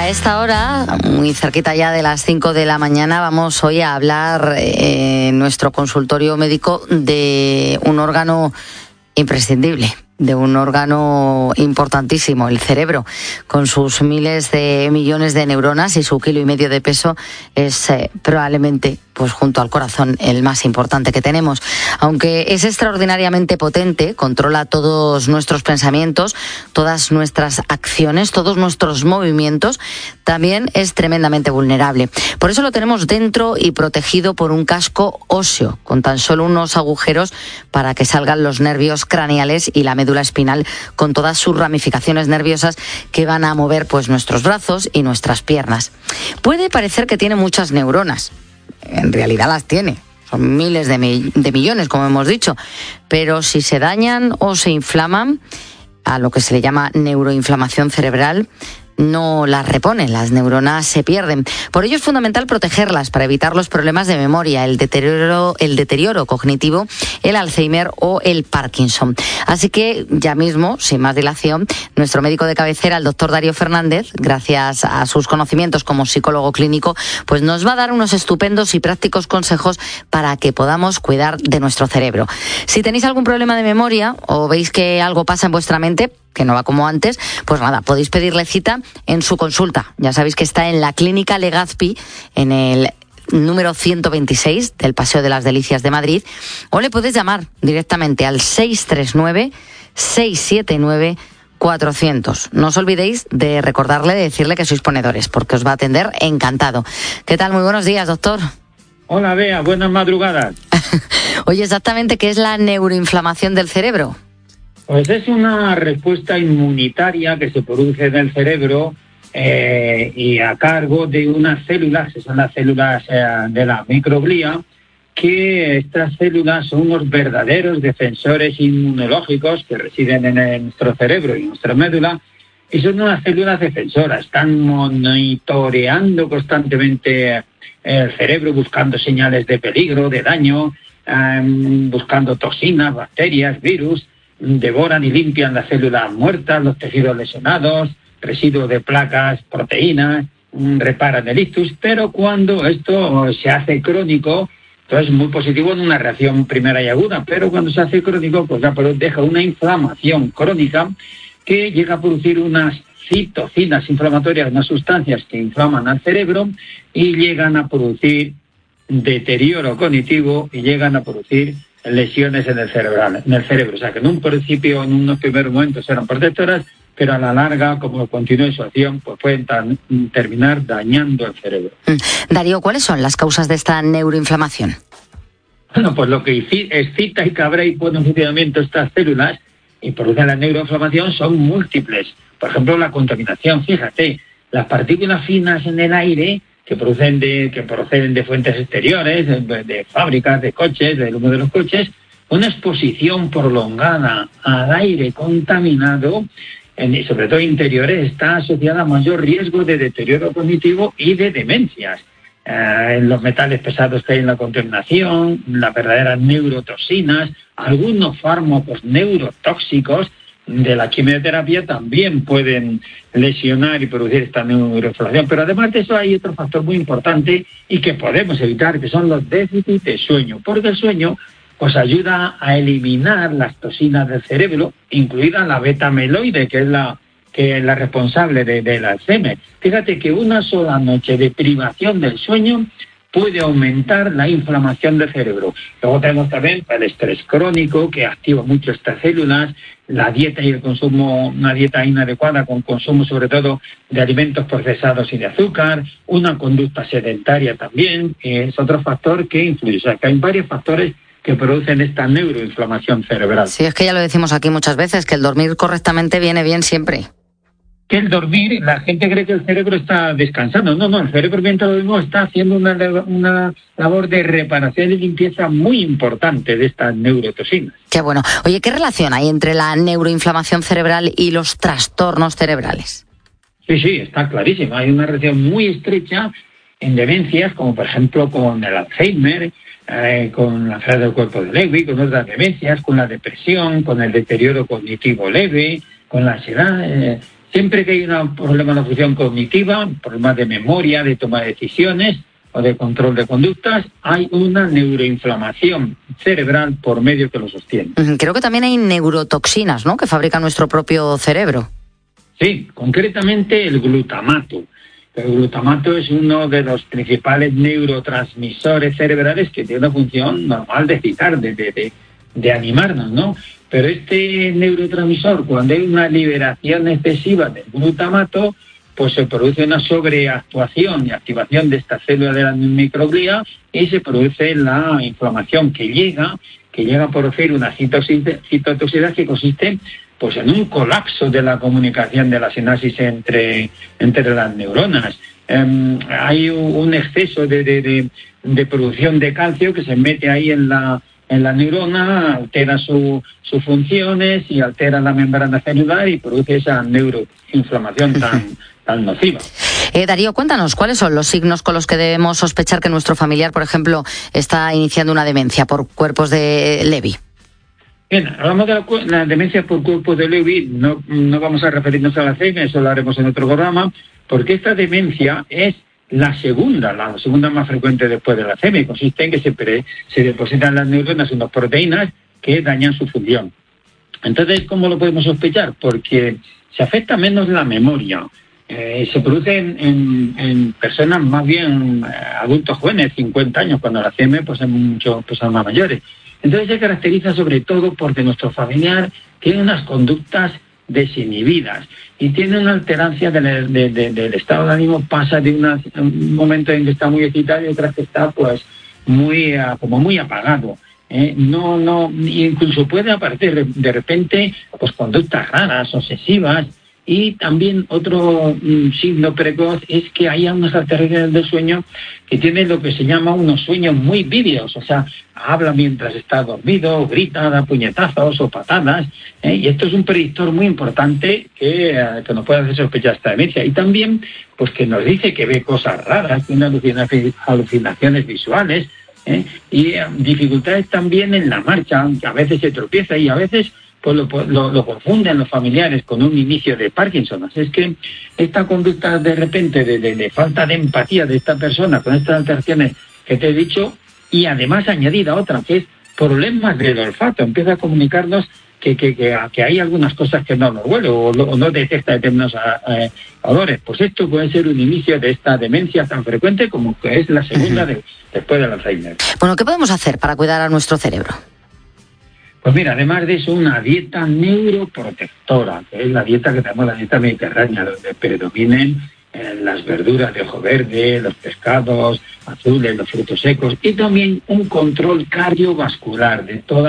A esta hora, muy cerquita ya de las 5 de la mañana, vamos hoy a hablar en nuestro consultorio médico de un órgano imprescindible, de un órgano importantísimo, el cerebro. Con sus miles de millones de neuronas y su 1,5 kilos de peso, es probablemente, pues junto al corazón, el más importante que tenemos. Aunque es extraordinariamente potente, controla todos nuestros pensamientos, todas nuestras acciones, todos nuestros movimientos, también es tremendamente vulnerable. Por eso lo tenemos dentro y protegido por un casco óseo, con tan solo unos agujeros para que salgan los nervios craneales y la médula espinal, con todas sus ramificaciones nerviosas que van a mover pues nuestros brazos y nuestras piernas. Puede parecer que tiene muchas neuronas. En realidad las tiene, son miles de millones, como hemos dicho, pero si se dañan o se inflaman, a lo que se le llama neuroinflamación cerebral, no las reponen, las neuronas se pierden. Por ello es fundamental protegerlas para evitar los problemas de memoria, el deterioro cognitivo, el Alzheimer o el Parkinson. Así que ya mismo, sin más dilación, nuestro médico de cabecera, el doctor Darío Fernández, gracias a sus conocimientos como psicólogo clínico, pues nos va a dar unos estupendos y prácticos consejos para que podamos cuidar de nuestro cerebro. Si tenéis algún problema de memoria o veis que algo pasa en vuestra mente, que no va como antes, pues nada, podéis pedirle cita en su consulta. Ya sabéis que está en la Clínica Legazpi, en el número 126 del Paseo de las Delicias de Madrid, o le podéis llamar directamente al 639-679-400. No os olvidéis de recordarle, de decirle que sois ponedores, porque os va a atender encantado. ¿Qué tal? Muy buenos días, doctor. Hola, Bea, buenas madrugadas. Oye, exactamente, ¿qué es la neuroinflamación del cerebro? Pues es una respuesta inmunitaria que se produce en el cerebro y a cargo de unas células, que son las células de la microglía, que estas células son unos verdaderos defensores inmunológicos que residen en nuestro cerebro y nuestra médula, y son unas células defensoras, están monitoreando constantemente el cerebro, buscando señales de peligro, de daño, buscando toxinas, bacterias, virus. Devoran y limpian las células muertas, los tejidos lesionados, residuos de placas, proteínas, reparan el ictus, pero cuando esto se hace crónico, entonces es muy positivo en una reacción primera y aguda, pero cuando se hace crónico, pues deja una inflamación crónica que llega a producir unas citocinas inflamatorias, unas sustancias que inflaman al cerebro y llegan a producir deterioro cognitivo y llegan a producir lesiones en el cerebro. O sea que en un principio, en unos primeros momentos eran protectoras, pero a la larga, como continúe su acción, pues pueden terminar dañando el cerebro. Darío, ¿cuáles son las causas de esta neuroinflamación? Bueno, pues lo que excita y cabrea y pone en funcionamiento estas células y produce la neuroinflamación son múltiples. Por ejemplo, la contaminación. Fíjate, las partículas finas en el aire que proceden de fuentes exteriores, de fábricas, de coches, del humo de los coches, una exposición prolongada al aire contaminado, sobre todo interiores, está asociada a mayor riesgo de deterioro cognitivo y de demencias. Los metales pesados que hay en la contaminación, las verdaderas neurotoxinas, algunos fármacos neurotóxicos de la quimioterapia también pueden lesionar y producir esta neuroinflamación. Pero además de eso hay otro factor muy importante y que podemos evitar, que son los déficits de sueño, porque el sueño pues ayuda a eliminar las toxinas del cerebro, incluida la beta-amiloide, que es la responsable del Alzheimer. Fíjate que una sola noche de privación del sueño puede aumentar la inflamación del cerebro. Luego tenemos también el estrés crónico, que activa mucho estas células, la dieta y el consumo, una dieta inadecuada con consumo sobre todo de alimentos procesados y de azúcar, una conducta sedentaria también, es otro factor que influye. O sea, que hay varios factores que producen esta neuroinflamación cerebral. Sí, es que ya lo decimos aquí muchas veces, que el dormir correctamente viene bien siempre. Que el dormir, la gente cree que el cerebro está descansando. No, el cerebro mientras dormimos está haciendo una labor de reparación y limpieza muy importante de estas neurotoxinas. Qué bueno. Oye, ¿qué relación hay entre la neuroinflamación cerebral y los trastornos cerebrales? Sí, está clarísimo. Hay una relación muy estrecha en demencias, como por ejemplo con el Alzheimer, con la enfermedad del cuerpo de Lewy, con otras demencias, con la depresión, con el deterioro cognitivo leve, con la ansiedad. Siempre que hay un problema de función cognitiva, problemas de memoria, de toma de decisiones o de control de conductas, hay una neuroinflamación cerebral por medio que lo sostiene. Creo que también hay neurotoxinas, ¿no?, que fabrica nuestro propio cerebro. Sí, concretamente el glutamato. El glutamato es uno de los principales neurotransmisores cerebrales que tiene una función normal de excitar, de animarnos, ¿no? Pero este neurotransmisor, cuando hay una liberación excesiva del glutamato, pues se produce una sobreactuación y activación de esta célula de la microglía y se produce la inflamación que llega a producir una citotoxicidad que consiste pues en un colapso de la comunicación de la sinapsis entre las neuronas. Hay un exceso de producción de calcio que se mete ahí en la neurona, altera sus funciones y altera la membrana celular y produce esa neuroinflamación tan nociva. Darío, cuéntanos, ¿cuáles son los signos con los que debemos sospechar que nuestro familiar, por ejemplo, está iniciando una demencia por cuerpos de Lewy? Bien, hablamos de la demencia por cuerpos de Lewy, no vamos a referirnos al Alzheimer, eso lo haremos en otro programa, porque esta demencia es la segunda más frecuente después del Alzheimer. Consiste en que se depositan en las neuronas unas proteínas que dañan su función. Entonces, ¿cómo lo podemos sospechar? Porque se afecta menos la memoria. Se produce en personas más bien adultos jóvenes, 50 años, cuando el Alzheimer pues en muchas personas más mayores. Entonces se caracteriza sobre todo porque nuestro familiar tiene unas conductas desinhibidas y tiene una alterancia del estado de ánimo, pasa de un momento en que está muy excitado y otras que está pues muy apagado. Incluso puede aparecer de repente pues conductas raras, obsesivas. Y también otro signo precoz es que hay unas alteraciones del sueño que tienen lo que se llama unos sueños muy vívidos, o sea, habla mientras está dormido, grita, da puñetazos o patadas, y esto es un predictor muy importante que nos puede hacer sospechar esta demencia. Y también, pues que nos dice que ve cosas raras, tiene alucinaciones visuales, y dificultades también en la marcha, aunque a veces se tropieza y a veces pues lo confunden los familiares con un inicio de Parkinson. Así es que esta conducta de repente de falta de empatía de esta persona con estas alteraciones que te he dicho, y además añadida otra, que es problemas del olfato, empieza a comunicarnos que hay algunas cosas que no nos huele o no detecta determinados olores. Pues esto puede ser un inicio de esta demencia tan frecuente como que es la segunda después del Alzheimer. Bueno, ¿qué podemos hacer para cuidar a nuestro cerebro? Pues mira, además de eso, una dieta neuroprotectora, que es la dieta que tenemos, la dieta mediterránea, donde predominen las verduras de ojo verde, los pescados azules, los frutos secos, y también un control cardiovascular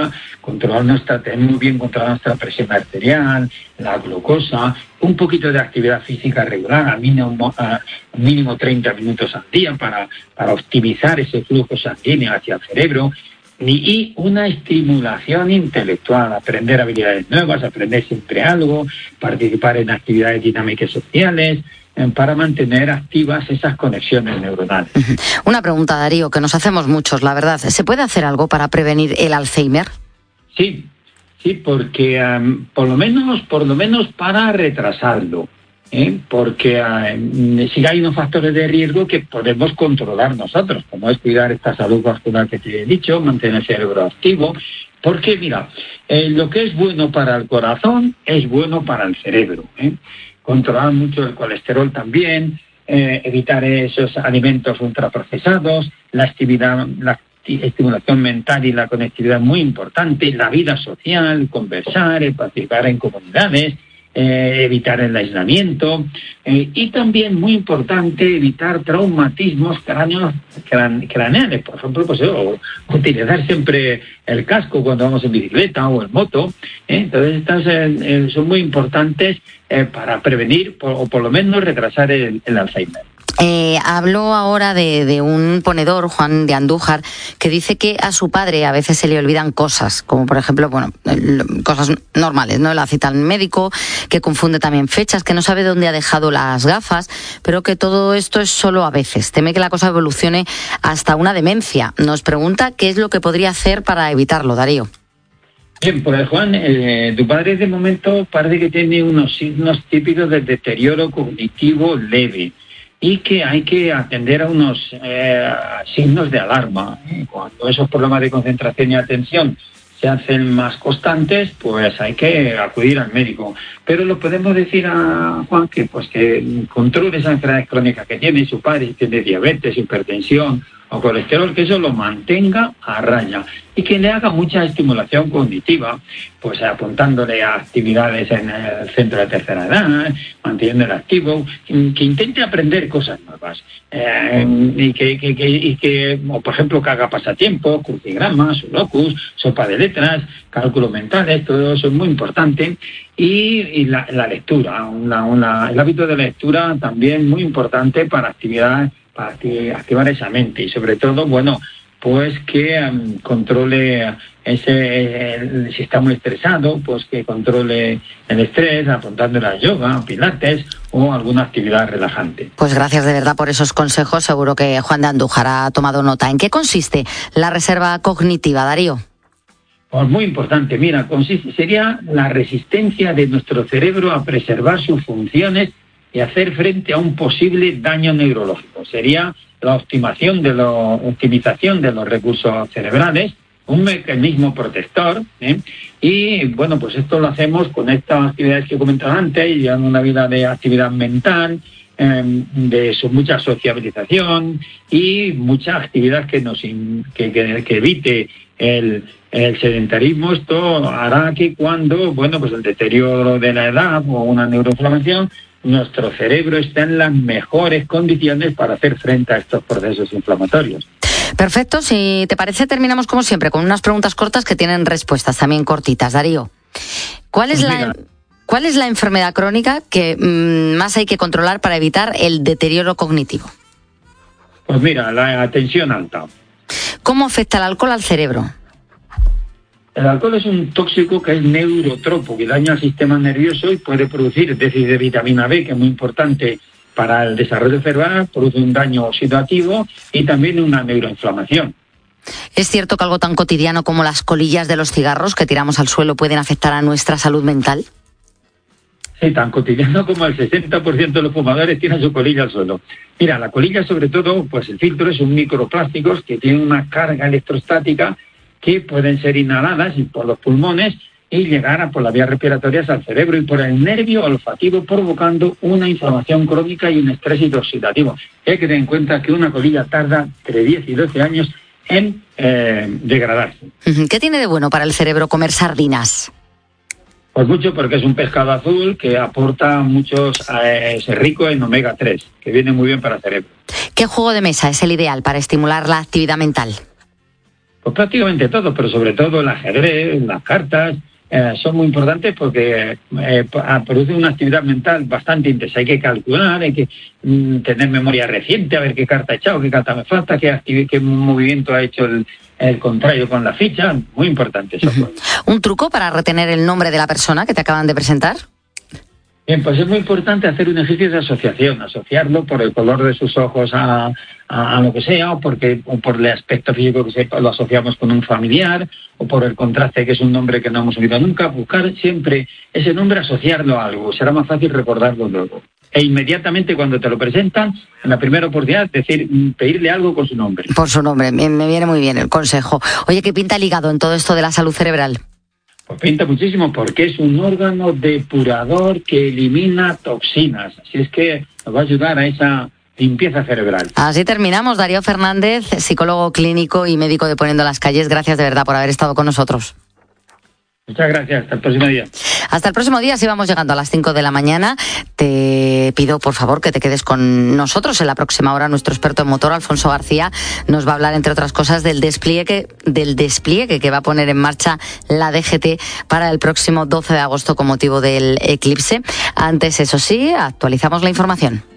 tener muy bien controlada nuestra presión arterial, la glucosa, un poquito de actividad física regular, a mínimo 30 minutos al día para optimizar ese flujo sanguíneo hacia el cerebro, y una estimulación intelectual, aprender habilidades nuevas, aprender siempre algo, participar en actividades dinámicas sociales, para mantener activas esas conexiones neuronales. Una pregunta, Darío, que nos hacemos muchos, la verdad. ¿Se puede hacer algo para prevenir el Alzheimer? Sí, porque por lo menos para retrasarlo. Porque sí hay unos factores de riesgo que podemos controlar nosotros, como es cuidar esta salud vascular que te he dicho, mantener el cerebro activo, porque mira, lo que es bueno para el corazón es bueno para el cerebro, controlar mucho el colesterol también, evitar esos alimentos ultraprocesados, la estimulación mental y la conectividad muy importante, la vida social, conversar, participar en comunidades, evitar el aislamiento, y también muy importante evitar traumatismos craneales, por ejemplo, pues utilizar siempre el casco cuando vamos en bicicleta o en moto. Entonces estas son muy importantes para prevenir o por lo menos retrasar el Alzheimer. Hablo ahora de un ponedor, Juan de Andújar, que dice que a su padre a veces se le olvidan cosas, como por ejemplo, cosas normales, ¿no? La cita al médico, que confunde también fechas, que no sabe dónde ha dejado las gafas, pero que todo esto es solo a veces. Teme que la cosa evolucione hasta una demencia. Nos pregunta qué es lo que podría hacer para evitarlo, Darío. Bien, pues Juan, tu padre de momento parece que tiene unos signos típicos de deterioro cognitivo leve y que hay que atender a unos signos de alarma. Cuando esos problemas de concentración y atención se hacen más constantes, pues hay que acudir al médico. Pero lo podemos decir a Juan que controle esas enfermedades crónicas que tiene su padre, si tiene diabetes, hipertensión o colesterol, que eso lo mantenga a raya y que le haga mucha estimulación cognitiva, pues apuntándole a actividades en el centro de tercera edad, manteniéndole activo, que intente aprender cosas nuevas y que, por ejemplo, que haga pasatiempos, crucigramas, sudokus, sopa de letras, cálculos mentales, todo eso es muy importante. Y la lectura, el hábito de lectura también muy importante para activar esa mente y sobre todo, pues que controle si está muy estresado, pues que controle el estrés, apuntándole a yoga, pilates o alguna actividad relajante. Pues gracias de verdad por esos consejos, seguro que Juan de Andújar ha tomado nota. ¿En qué consiste la reserva cognitiva, Darío? Pues muy importante, mira, sería la resistencia de nuestro cerebro a preservar sus funciones y hacer frente a un posible daño neurológico. Sería la optimización de los recursos cerebrales, un mecanismo protector, y pues esto lo hacemos con estas actividades que he comentado antes, llevando una vida de actividad mental, mucha sociabilización y mucha actividad que evite el sedentarismo. Esto hará que cuando, el deterioro de la edad o una neuroinflamación, nuestro cerebro está en las mejores condiciones para hacer frente a estos procesos inflamatorios. Perfecto, si te parece terminamos como siempre con unas preguntas cortas que tienen respuestas también cortitas. Darío, ¿cuál es la enfermedad crónica que más hay que controlar para evitar el deterioro cognitivo? Pues mira, la tensión alta. ¿Cómo afecta el alcohol al cerebro? El alcohol es un tóxico que es neurotropo, que daña el sistema nervioso y puede producir déficit de vitamina B, que es muy importante para el desarrollo cerebral, produce un daño oxidativo y también una neuroinflamación. ¿Es cierto que algo tan cotidiano como las colillas de los cigarros que tiramos al suelo pueden afectar a nuestra salud mental? Sí, tan cotidiano como el 60% de los fumadores tiran su colilla al suelo. Mira, la colilla sobre todo, pues el filtro es un microplásticos que tiene una carga electrostática que pueden ser inhaladas por los pulmones y llegar por las vías respiratorias al cerebro y por el nervio olfativo, provocando una inflamación crónica y un estrés oxidativo. Hay que tener en cuenta que una colilla tarda entre 10 y 12 años en degradarse. ¿Qué tiene de bueno para el cerebro comer sardinas? Pues mucho, porque es un pescado azul que aporta es rico en omega 3, que viene muy bien para el cerebro. ¿Qué juego de mesa es el ideal para estimular la actividad mental? Pues prácticamente todo, pero sobre todo el ajedrez, las cartas, son muy importantes porque producen una actividad mental bastante intensa. Hay que calcular, hay que tener memoria reciente, a ver qué carta he echado, qué carta me falta, qué movimiento ha hecho el contrario con la ficha. Muy importante eso. ¿Un truco para retener el nombre de la persona que te acaban de presentar? Bien, pues es muy importante hacer un ejercicio de asociación, asociarlo por el color de sus ojos a lo que sea, o por el aspecto físico que lo asociamos con un familiar, o por el contraste, que es un nombre que no hemos oído nunca. Buscar siempre ese nombre, asociarlo a algo, será más fácil recordarlo luego. E inmediatamente cuando te lo presentan, en la primera oportunidad, pedirle algo con su nombre. Por su nombre, me viene muy bien el consejo. Oye, ¿qué pinta el hígado en todo esto de la salud cerebral? Pues pinta muchísimo, porque es un órgano depurador que elimina toxinas. Así es que nos va a ayudar a esa limpieza cerebral. Así terminamos. Darío Fernández, psicólogo clínico y médico de Poniendo las Calles. Gracias de verdad por haber estado con nosotros. Muchas gracias. Hasta el próximo día. Hasta el próximo día. Si vamos llegando a las 5 de la mañana, te pido, por favor, que te quedes con nosotros. En la próxima hora, nuestro experto en motor, Alfonso García, nos va a hablar, entre otras cosas, del despliegue que va a poner en marcha la DGT para el próximo 12 de agosto con motivo del eclipse. Antes, eso sí, actualizamos la información.